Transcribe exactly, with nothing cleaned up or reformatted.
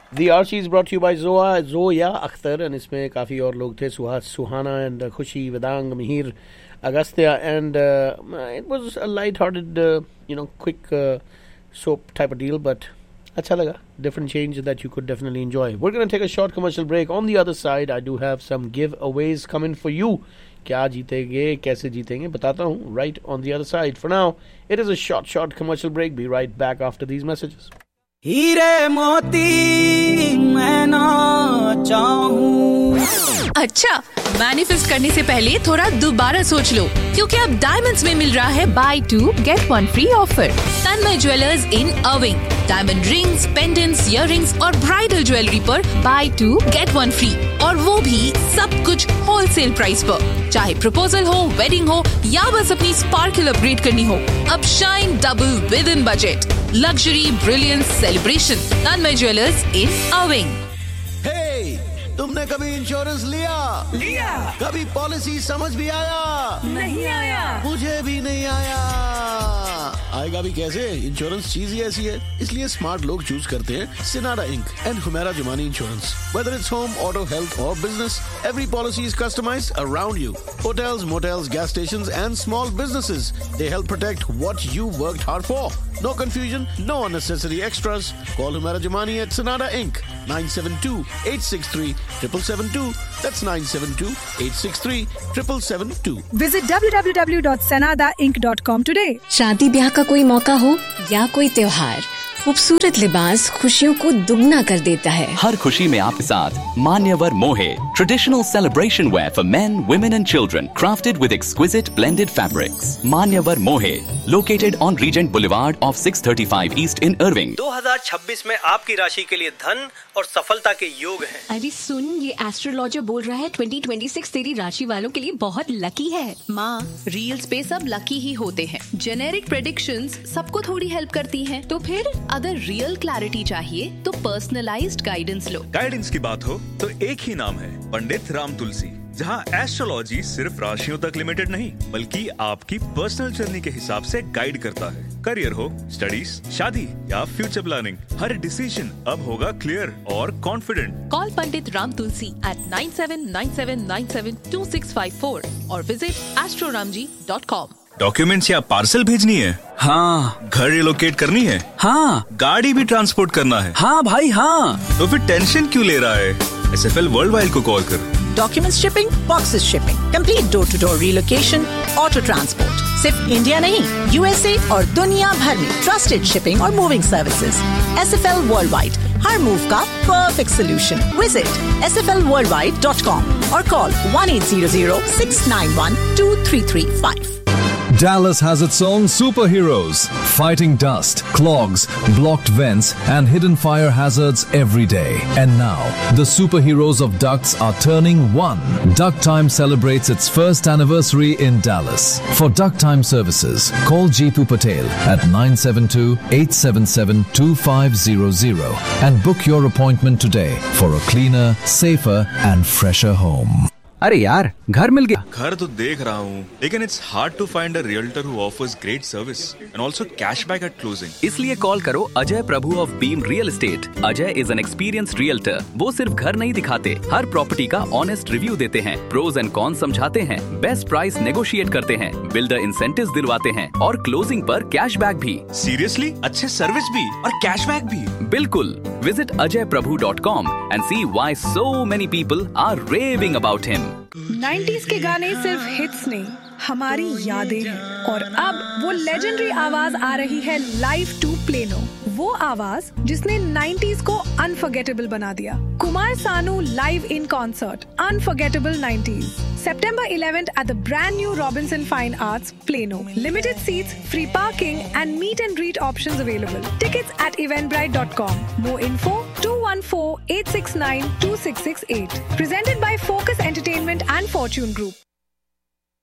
The Archie is brought to you by Zoa, Zoya Akhtar, and इसमें काफ़ी और लोग थे, सुहास सुहाना and खुशी Vedang Mihir Agastya, and uh, it was a light-hearted, uh, you know, quick uh, soap type of deal, but अच्छा लगा, different change that you could definitely enjoy. We're going to take a short commercial break. On the other side, I do have some giveaways coming for you. क्या जीतेंगे, कैसे जीतेंगे, बताता हूँ right on the other side. For now, it is a short, short commercial break. Be right back after these messages. हीरे मोती मैं ना चाहूं। अच्छा, मैनिफेस्ट करने से पहले थोड़ा दोबारा सोच लो, क्योंकि अब डायमंड्स में मिल रहा है by to get one free offer. Tanmay jewellers in अर्विंग, diamond rings, pendants, earrings और ब्राइडल ज्वेलरी पर by to get one free, और वो भी सब कुछ होलसेल प्राइस पर। चाहे प्रपोजल हो, वेडिंग हो या बस अपनी स्पार्कल अपग्रेड करनी हो, अब shine double with in budget. Luxury, brilliance, celebration. Tanmay jewellers इन अर्विंग। हे, तुमने कभी इंश्योरेंस लिया? लिया। कभी पॉलिसी समझ भी आया? नहीं आया। मुझे भी नहीं आया। आएगा भी कैसे? इंश्योरेंस चीज ही ऐसी है, इसलिए स्मार्ट लोग चूज करते हैं सिनारा ink and Humaira Jumani insurance. Whether it's home, auto, health or business, every policy is customized around you. Hotels, motels, gas stations and small businesses, they help protect what you worked hard for. No confusion, no unnecessary extras. Call Humera Jumani at Sanada Incorporated. nine seven two, eight six three, seven seven seven two. That's nine seven two, eight six three, seven seven seven two. Visit w w w dot sanada inc dot com today. शादी ब्याह का कोई मौका हो या कोई त्योहार, खूबसूरत लिबास खुशियों को दुगना कर देता है। हर खुशी में आपके साथ मान्यवर मोहे, traditional celebration where for main, women and children, crafted with exquisite blended fabrics. मान्यवर मोहे, located on reagent boulevard of six thirty-five east in Irving. दो हज़ार छब्बीस में आपकी राशि के लिए धन और सफलता के योग हैं। अरे सुन, ये एस्ट्रोलॉजर बोल रहा है ट्वेंटी ट्वेंटी सिक्स तेरी राशि वालों के लिए बहुत लकी है। माँ, रील्स पे सब लकी ही होते हैं। जेनेरिक प्रेडिक्शंस सबको थोड़ी हेल्प करती हैं। तो फिर अगर रियल क्लैरिटी चाहिए तो पर्सनलाइज्ड गाइडेंस लो। गाइडेंस की बात हो तो एक ही नाम है, पंडित राम तुलसी, जहां एस्ट्रोलॉजी सिर्फ राशियों तक लिमिटेड नहीं, बल्कि आपकी पर्सनल जर्नी के हिसाब से गाइड करता है। करियर हो, स्टडीज, शादी या फ्यूचर प्लानिंग, हर डिसीजन अब होगा क्लियर और confident. Call Pandit Ram Tulsi eight nine seven nine seven nine seven to six five four और विजिट एस्ट्रोरामजी डॉट कॉम। डॉक्यूमेंट्स या पार्सल भेजनी है? हाँ। घर रिलोकेट करनी है? हाँ। गाड़ी भी ट्रांसपोर्ट करना है? हाँ भाई हाँ। तो फिर टेंशन क्यों ले रहा है? S F L world wide को कॉल कर। Documents shipping, boxes shipping, complete door to door relocation, auto transport, सिर्फ इंडिया नहीं, यूएसए और दुनिया भर में ट्रस्टेड शिपिंग और moving services. S F L world wide, हर मूव का perfect solution. Visit S F L world wide dot com और call one eight zero zero six nine one two three three five. Dallas has its own superheroes, fighting dust, clogs, blocked vents, and hidden fire hazards every day. And now, the superheroes of ducts are turning one. Duct Time celebrates its first anniversary in Dallas. For Duct Time services, call Jeetu Patel at nine seven two, eight seven seven, two five zero zero and book your appointment today for a cleaner, safer, and fresher home. अरे यार, घर मिल गया। घर तो देख रहा हूँ, लेकिन it's hard to find a realtor who offers great service and also cashback eight closing. इसलिए कॉल करो अजय प्रभु of beam real estate. Ajay is an experienced realtor. वो सिर्फ घर नहीं दिखाते, हर प्रॉपर्टी का ऑनेस्ट रिव्यू देते हैं, प्रोज एंड कॉन्स समझाते हैं, बेस्ट प्राइस नेगोशिएट करते हैं, बिल्डर इंसेंटिव्स दिलवाते हैं और क्लोजिंग पर कैशबैक भी। सीरियसली? अच्छे सर्विस भी और कैशबैक भी? बिल्कुल। Visit Ajay Prabhu dot com and C why so many people are raving about him. Nineties के गाने सिर्फ हिट्स नहीं, हमारी यादें हैं, और अब वो लेजेंडरी आवाज आ रही है लाइव टू प्लेनो। वो आवाज जिसने नाइंटीज़ को अनफॉरगेटेबल बना दिया। Kumar Sanu live in concert, unforgettable nineties, September eleventh at the brand new Robinson Fine Arts, Plano. Limited seats, free parking and meet and greet options available. Tickets at eventbrite dot com. More info two one four, eight six nine, two six six eight. Presented by Focus Entertainment and Fortune Group.